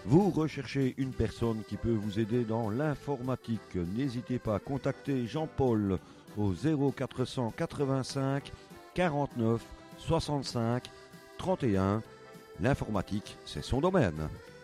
Vous recherchez une personne qui peut vous aider dans l'informatique. N'hésitez pas à contacter Jean-Paul au 0485 49 65 31. L'informatique, c'est son domaine.